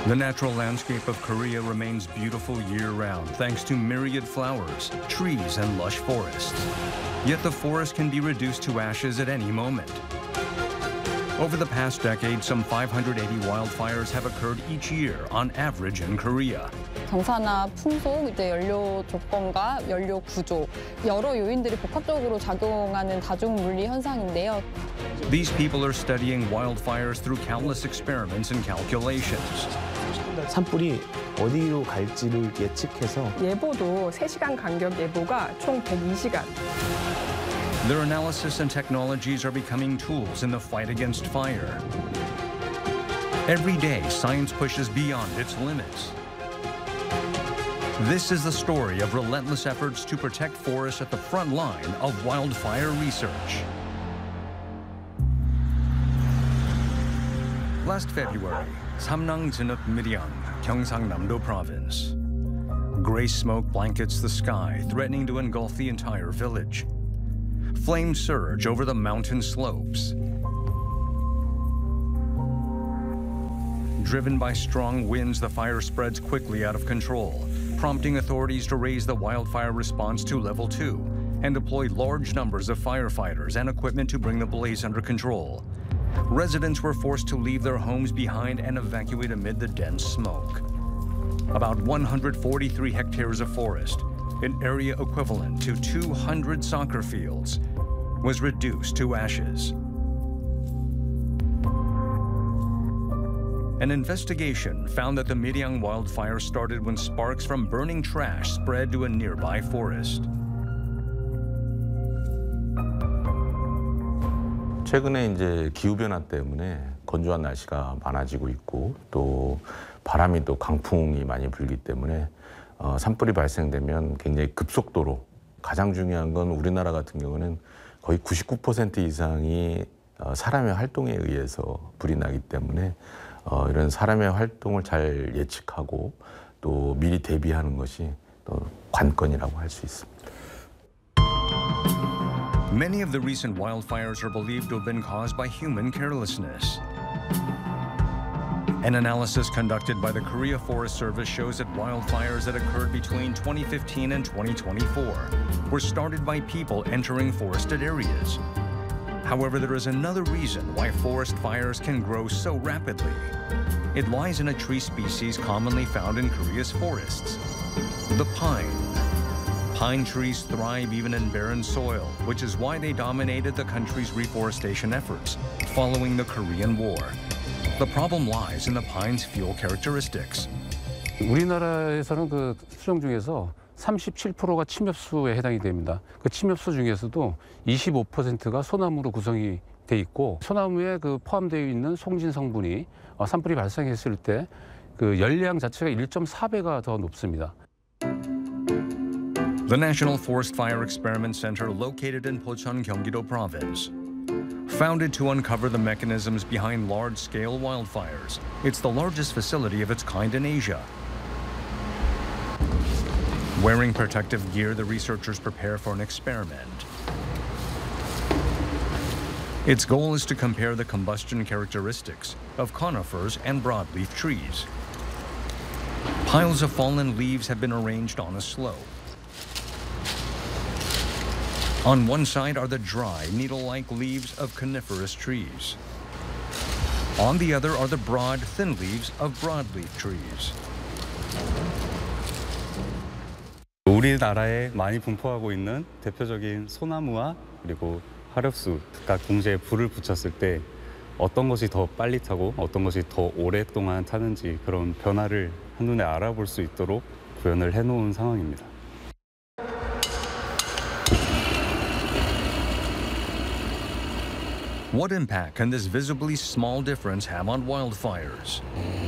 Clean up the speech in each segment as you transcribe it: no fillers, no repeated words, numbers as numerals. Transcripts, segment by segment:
The natural landscape of Korea remains beautiful year-round thanks to myriad flowers, trees, and lush forests. Yet the forest can be reduced to ashes at any moment. Over the past decade, some 580 wildfires have occurred each year on average in Korea. 경사나 풍속, 연료 조건과 연료 구조, 여러 요인들이 복합적으로 작용하는 다중물리 현상인데요. These people are studying wildfires through countless experiments and calculations. 산불이 어디로 갈지를 예측해서 예보도 3시간 간격 예보가 총 102시간. Their analysis and technologies are becoming tools in the fight against fire. Every day, science pushes beyond its limits. This is the story of relentless efforts to protect forests at the front line of wildfire research. Last February, Samnang Jinuk Miryang, Gyeongsang-namdo Province. Gray smoke blankets the sky, threatening to engulf the entire village. Flames surge over the mountain slopes. Driven by strong winds, the fire spreads quickly out of control, prompting authorities to raise the wildfire response to level 2 and deploy large numbers of firefighters and equipment to bring the blaze under control. Residents were forced to leave their homes behind and evacuate amid the dense smoke. About 143 hectares of forest, an area equivalent to 200 soccer fields, was reduced to ashes. An investigation found that the Miryang wildfire started when sparks from burning trash spread to a nearby forest. 최근에 이제 기후변화 때문에 건조한 날씨가 많아지고 있고 또 바람이 또 강풍이 많이 불기 때문에 산불이 발생되면 굉장히 급속도로 가장 중요한 건 우리나라 같은 경우는 거의 99% 이상이 사람의 활동에 의해서 불이 나기 때문에 이런 사람의 활동을 잘 예측하고 또 미리 대비하는 것이 또 관건이라고 할 수 있습니다. Many of the recent wildfires are believed to have been caused by human carelessness. An analysis conducted by the Korea Forest Service shows that wildfires that occurred between 2015 and 2024 were started by people entering forested areas. However, there is another reason why forest fires can grow so rapidly. It lies in a tree species commonly found in Korea's forests, the pine. Pine trees thrive even in barren soil, which is why they dominated the country's reforestation efforts following the Korean War. The problem lies in the pine's fuel characteristics. 우리나라에서는 그 수정 중에서 37%가 침엽수에 해당이 됩니다. 그 침엽수 중에서도 25%가 소나무로 구성이 돼 있고 소나무에 그 포함되어 있는 송진 성분이 산불이 발생했을 때 그 열량 자체가 1.4배가 더 높습니다. The National Forest Fire Experiment Center, located in Pocheon, Gyeonggi-do Province. Founded to uncover the mechanisms behind large-scale wildfires, it's the largest facility of its kind in Asia. Wearing protective gear, the researchers prepare for an experiment. Its goal is to compare the combustion characteristics of conifers and broadleaf trees. Piles of fallen leaves have been arranged on a slope. On one side are the dry, needle-like leaves of coniferous trees. On the other are the broad, thin leaves of broadleaf trees. 우리나라에 많이 분포하고 있는 대표적인 소나무와 그리고 화렵수 각 동시에 불을 붙였을 때 어떤 것이 더 빨리 타고 어떤 것이 더 오랫동안 타는지 그런 변화를 한눈에 알아볼 수 있도록 구현을 해놓은 상황입니다. What impact can this visibly small difference have on wildfires?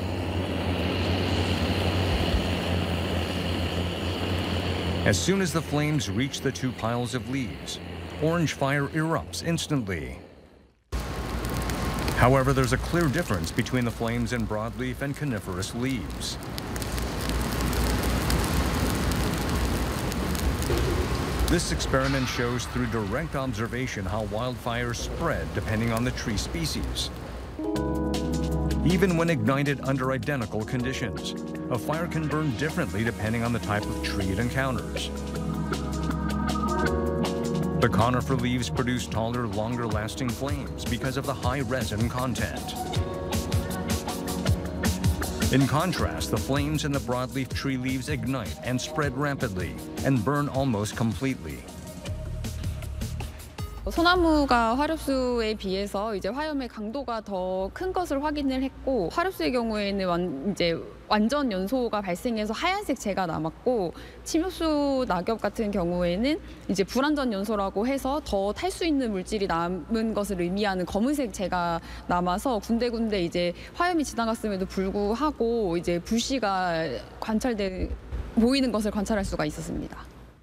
As soon as the flames reach the two piles of leaves, orange fire erupts instantly. However, there's a clear difference between the flames in broadleaf and coniferous leaves. This experiment shows through direct observation how wildfires spread depending on the tree species. Even when ignited under identical conditions, a fire can burn differently depending on the type of tree it encounters. The conifer leaves produce taller, longer-lasting flames because of the high resin content. In contrast, the flames in the broadleaf tree leaves ignite and spread rapidly and burn almost completely. 소나무가 화렵수에 비해서 이제 화염의 강도가 더 큰 것을 확인을 했고, 화렵수의 경우에는 완전 연소가 발생해서 하얀색 재가 남았고, 침엽수 낙엽 같은 경우에는 이제 불완전 연소라고 해서 더 탈 수 있는 물질이 남은 것을 의미하는 검은색 재가 남아서 군데군데 이제 화염이 지나갔음에도 불구하고 이제 불씨가 보이는 것을 관찰할 수가 있었습니다.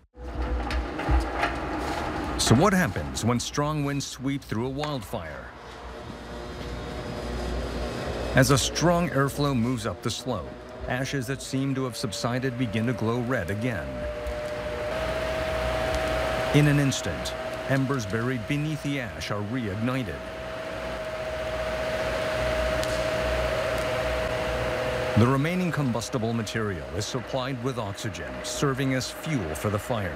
So what happens when strong winds sweep through a wildfire? As a strong airflow moves up the slope, ashes that seem to have subsided begin to glow red again. In an instant, embers buried beneath the ash are reignited. The remaining combustible material is supplied with oxygen, serving as fuel for the fire.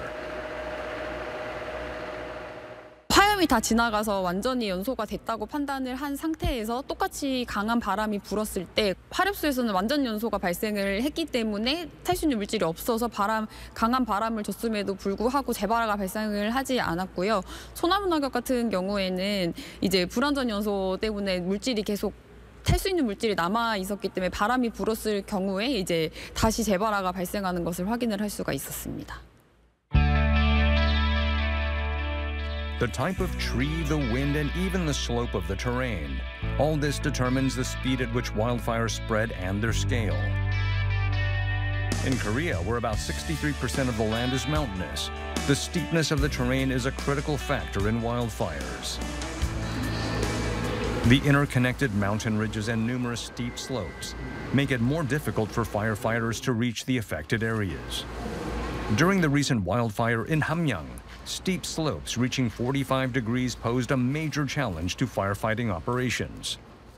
화염이 다 지나가서 완전히 연소가 됐다고 판단을 한 상태에서 똑같이 강한 바람이 불었을 때, 화렵수에서는 완전 연소가 발생을 했기 때문에 탈 수 있는 물질이 없어서 강한 바람을 줬음에도 불구하고 재발화가 발생을 하지 않았고요. 소나무 낙엽 같은 경우에는 이제 불완전 연소 때문에 물질이 계속 탈 수 있는 물질이 남아 있었기 때문에 바람이 불었을 경우에 이제 다시 재발화가 발생하는 것을 확인을 할 수가 있었습니다. The type of tree, the wind, and even the slope of the terrain. All this determines the speed at which wildfires spread and their scale. In Korea, where about 63% of the land is mountainous, the steepness of the terrain is a critical factor in wildfires. The interconnected mountain ridges and numerous steep slopes make it more difficult for firefighters to reach the affected areas. During the recent wildfire in Hamgyong, steep slopes reaching 45 degrees posed a major challenge to firefighting operations.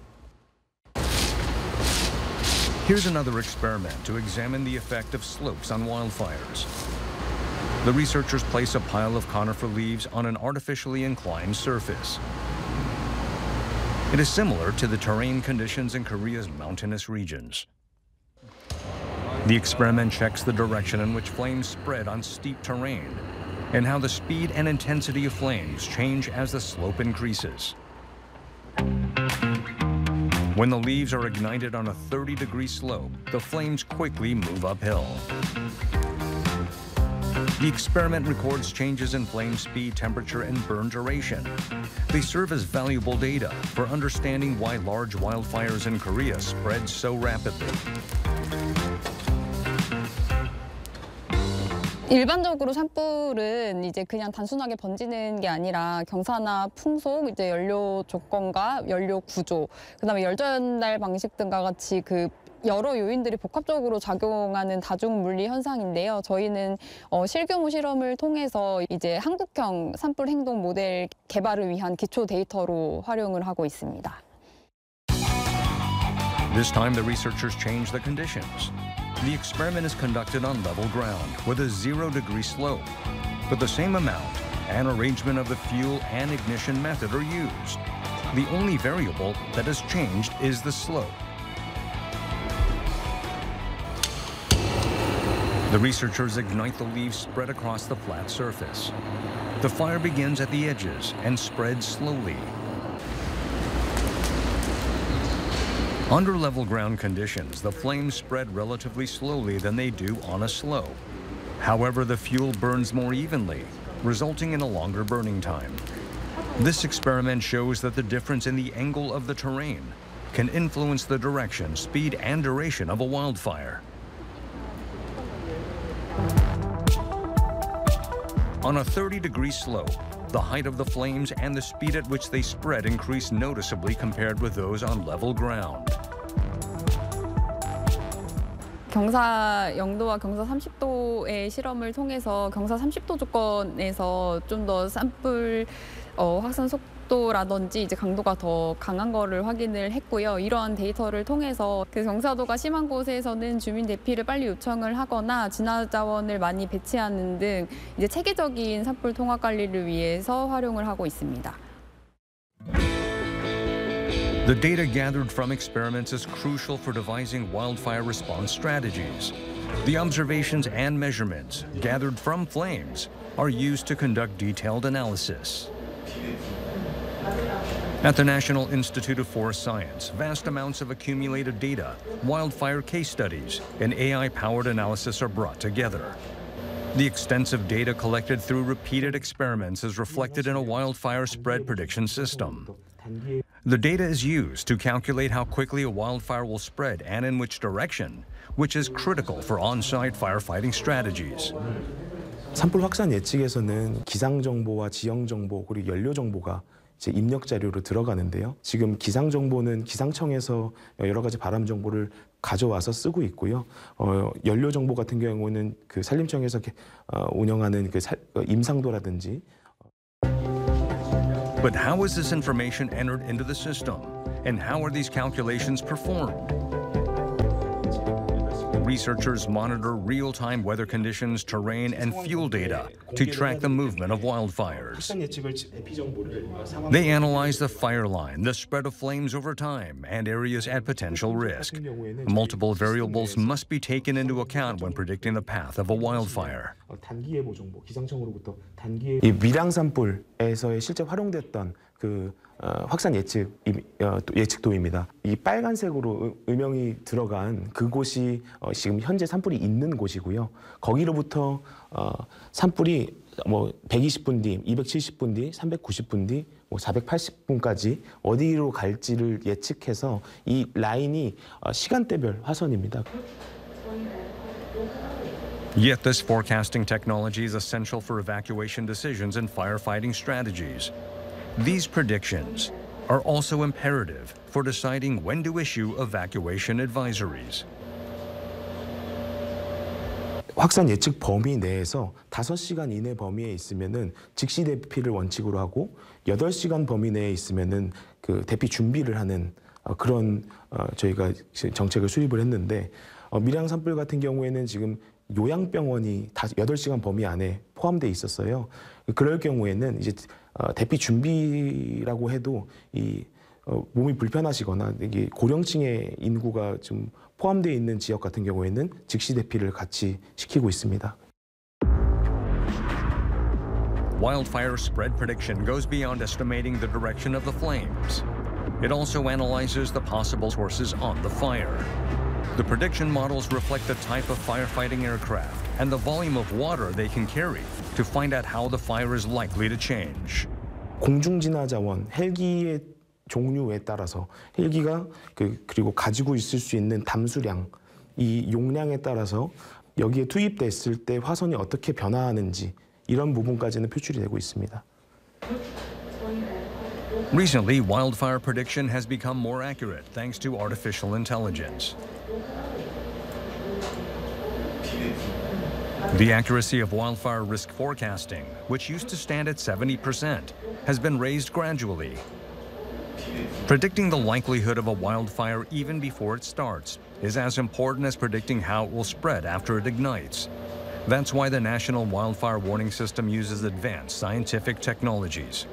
Here's another experiment to examine the effect of slopes on wildfires. The researchers place a pile of conifer leaves on an artificially inclined surface. It is similar to the terrain conditions in Korea's mountainous regions. The experiment checks the direction in which flames spread on steep terrain and how the speed and intensity of flames change as the slope increases. When the leaves are ignited on a 30-degree slope, the flames quickly move uphill. The experiment records changes in flame speed, temperature, and burn duration. They serve as valuable data for understanding why large wildfires in Korea spread so rapidly. 일반적으로 산불은 이제 그냥 단순하게 번지는 게 아니라 경사나 풍속, 이제 연료 조건과 연료 구조, 그다음에 열전달 방식 등과 같이 그 여러 요인들이 복합적으로 작용하는 다중 물리 현상인데요. 저희는 실규모 실험을 통해서 이제 한국형 산불 행동 모델 개발을 위한 기초 데이터로 활용을 하고 있습니다. This time the researchers changed the conditions. The experiment is conducted on level ground with a 0-degree slope, but the same amount and arrangement of the fuel and ignition method are used. The only variable that has changed is the slope. The researchers ignite the leaves spread across the flat surface. The fire begins at the edges and spreads slowly. Under level ground conditions, the flames spread relatively slowly than they do on a slope. However, the fuel burns more evenly, resulting in a longer burning time. This experiment shows that the difference in the angle of the terrain can influence the direction, speed, and duration of a wildfire. On a 30-degree slope, the height of the flames and the speed at which they spread increase noticeably compared with those on level ground. 경사 0도와 경사 30도의 실험을 통해서 경사 30도 조건에서 좀 더 산불 확산 속도 속도라든지 이제 강도가 더 강한 거를 확인을 했고요. 이러한 데이터를 통해서 그 경사도가 심한 곳에서는 주민 대피를 빨리 요청을 하거나 진화 자원을 많이 배치하는 등 이제 체계적인 산불 통합 관리를 위해서 활용을 하고 있습니다. The data gathered from experiments is crucial for devising wildfire response strategies. The observations and measurements gathered from flames are used to conduct detailed analysis. At the National Institute of Forest Science, vast amounts of accumulated data, wildfire case studies, and AI-powered analysis are brought together. The extensive data collected through repeated experiments is reflected in a wildfire spread prediction system. The data is used to calculate how quickly a wildfire will spread and in which direction, which is critical for on-site firefighting strategies. 산불 확산 예측에서는 기상 정보와 지형 정보 그리고 연료 정보가 이제 입력 자료로 들어가는데요. 지금 기상 정보는 기상청에서 여러 가지 바람 정보를 가져와서 쓰고 있고요. 연료 정보 같은 경우는 그 산림청에서 운영하는 그 임상도라든지. But how is this information entered into the system, and how are these calculations performed? Researchers monitor real-time weather conditions, terrain, and fuel data to track the movement of wildfires. They analyze the fire line, the spread of flames over time, and areas at potential risk. Multiple variables must be taken into account when predicting the path of a wildfire. 단기 예보 정보, 기상청으로부터 단기 이 밀양 산불에서의 실제 활용됐던 그 확산 예측도입니다. 이 빨간색으로 음영이 들어간 그곳이 지금 현재 산불이 있는 곳이고요. 거기로부터 산불이 뭐 120분 뒤, 270분 뒤, 390분 뒤, 480분까지 어디로 갈지를 예측해서 이 라인이 시간대별 화선입니다. Yet this forecasting technology is essential for evacuation decisions and firefighting strategies. These predictions are also imperative for deciding when to issue evacuation advisories. 확산 예측 범위 내에서 5시간 이내 범위에 있으면은 즉시 대피를 원칙으로 하고 8시간 범위 내에 있으면은 그 대피 준비를 하는 그런 저희가 정책을 수립을 했는데 밀양 산불 같은 경우에는 지금 요양병원이 8시간 범위 안에 포함되어 있었어요. 그럴 경우에는 이제 대피 준비라고 해도 이 몸이 불편하시거나 이게 고령층의 인구가 좀 포함되어 있는 지역 같은 경우에는 즉시 대피를 같이 시키고 있습니다. Wildfire spread prediction goes beyond estimating the direction of the flames. It also analyzes the possible sources on the fire. The prediction models reflect the type of firefighting aircraft and the volume of water they can carry to find out how the fire is likely to change. 공중진화 자원, 헬기의 종류에 따라서 헬기가 그리고 가지고 있을 수 있는 담수량, 이 용량에 따라서 여기에 투입됐을 때 화선이 어떻게 변화하는지 이런 부분까지는 표출이 되고 있습니다. Recently, wildfire prediction has become more accurate thanks to artificial intelligence. The accuracy of wildfire risk forecasting, which used to stand at 70%, has been raised gradually. Predicting the likelihood of a wildfire even before it starts is as important as predicting how it will spread after it ignites. That's why the National Wildfire Warning System uses advanced scientific technologies.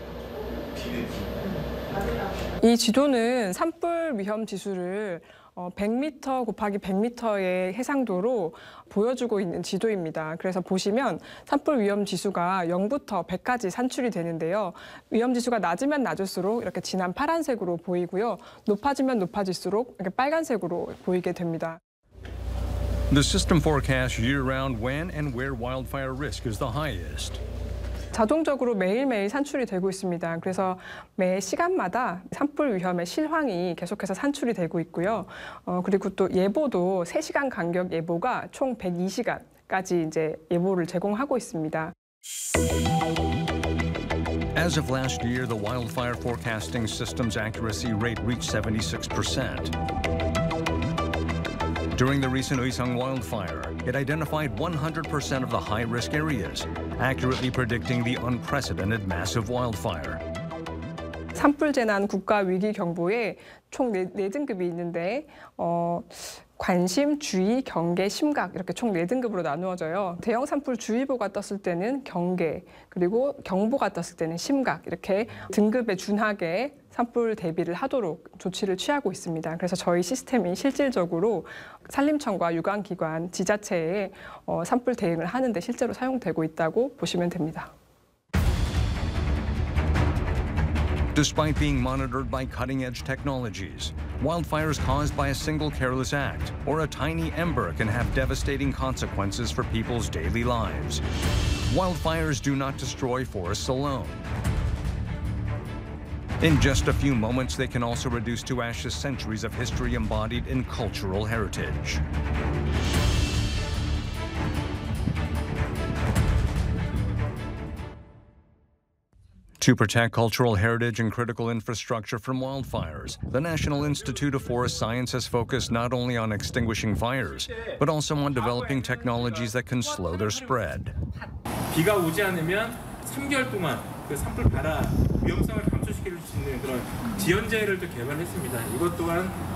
이 지도는 산불 위험 지수를 100m 곱하기 100m의 해상도로 보여주고 있는 지도입니다. 그래서 보시면 산불 위험 지수가 0부터 100까지 산출이 되는데요. 위험 지수가 낮으면 낮을수록 이렇게 진한 파란색으로 보이고요. 높아지면 높아질수록 이렇게 빨간색으로 보이게 됩니다. The system forecasts year-round when and where wildfire risk is the highest. 자동적으로 매일매일 산출이 되고 있습니다. 그래서 매 시간마다 산불 위험의 실황이 계속해서 산출이 되고 있고요. 그리고 또 예보도 3시간 간격 예보가 총 102시간까지 이제 예보를 제공하고 있습니다. As of last year, the wildfire forecasting system's accuracy rate reached 76%. During the recent Uisang wildfire, it identified 100% of the high-risk areas, accurately predicting the unprecedented massive wildfire. 산불재난 국가위기경보에 총 4등급이 있는데 관심, 주의, 경계, 심각 이렇게 총 4등급으로 나누어져요. 대형 산불 주의보가 떴을 때는 경계, 그리고 경보가 떴을 때는 심각 이렇게 등급에 준하게 산불 대비를 하도록 조치를 취하고 있습니다. 그래서 저희 시스템이 실질적으로 산림청과 유관기관, 지자체에 산불 대응을 하는 데 실제로 사용되고 있다고 보시면 됩니다. Despite being monitored by cutting-edge technologies, wildfires caused by a single careless act or a tiny ember can have devastating consequences for people's daily lives. Wildfires do not destroy forests alone. In just a few moments, they can also reduce to ashes centuries of history embodied in cultural heritage. To protect cultural heritage and critical infrastructure from wildfires, the National Institute of Forest Science has focused not only on extinguishing fires, but also on developing technologies that can slow their spread. 비가 오지 않으면 3개월 동안 그 산불 발화 위험성을 감소시킬 수 있는 그런 지연제를 또 개발했습니다. 이것 또한